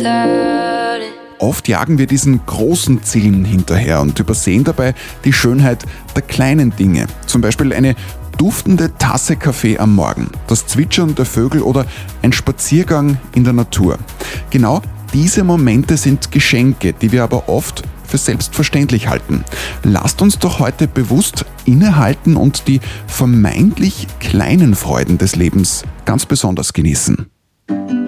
Oft jagen wir diesen großen Zielen hinterher und übersehen dabei die Schönheit der kleinen Dinge. Zum Beispiel eine duftende Tasse Kaffee am Morgen, das Zwitschern der Vögel oder ein Spaziergang in der Natur. Genau diese Momente sind Geschenke, die wir aber oft für selbstverständlich halten. Lasst uns doch heute bewusst innehalten und die vermeintlich kleinen Freuden des Lebens ganz besonders genießen.